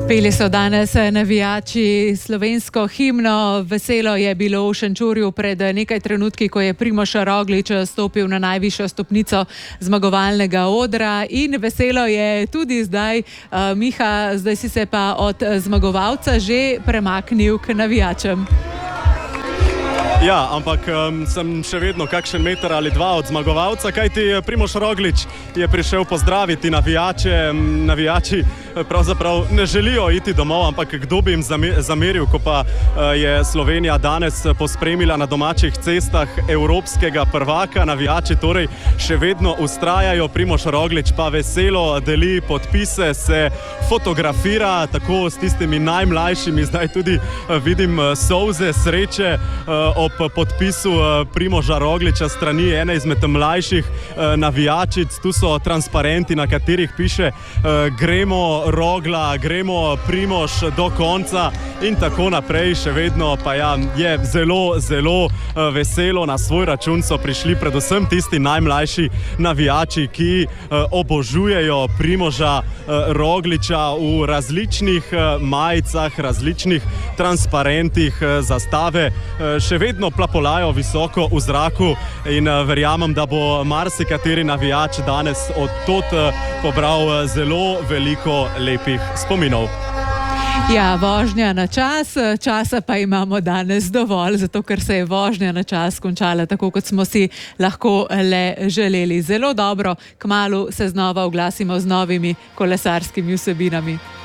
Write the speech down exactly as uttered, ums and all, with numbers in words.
Peli so danes navijači slovensko himno. Veselo je bilo v Šenčurju pred nekaj trenutki, ko je Primož Roglič stopil na najvišjo stopnico zmagovalnega odra, in veselo je tudi zdaj. Miha, zdaj si se pa od zmagovalca že premaknil k navijačem. Ja, ampak um, sem še vedno kakšen meter ali dva od zmagovalca, kajti Primož Roglič je prišel pozdraviti navijače. Navijači pravzaprav ne želijo iti domov, ampak kdo bi jim zameril, ko pa je Slovenija danes pospremila na domačih cestah evropskega prvaka. Navijači torej še vedno vztrajajo, Primož Roglič pa veselo deli podpise, se fotografira tako s tistimi najmlajšimi. Zdaj tudi vidim solze sreče ob podpisu Primoža Rogliča strani ene izmed mlajših navijačic. Tu so transparenti, na katerih piše gremo Rogla, gremo Primož do konca in tako naprej. Še vedno pa ja, je zelo, zelo veselo. Na svoj račun so prišli predvsem tisti najmlajši navijači, ki obožujejo Primoža Rogliča v različnih majicah, različnih transparentih. Zastave še vedno plapolajo visoko v zraku in verjamem, da bo marsikateri navijač danes od tod pobral zelo veliko lepih spominov. Ja, vožnja na čas, časa pa imamo danes dovolj, zato ker se je vožnja na čas končala tako, kot smo si lahko le želeli. Zelo dobro, kmalu se znova oglasimo z novimi kolesarskimi vsebinami.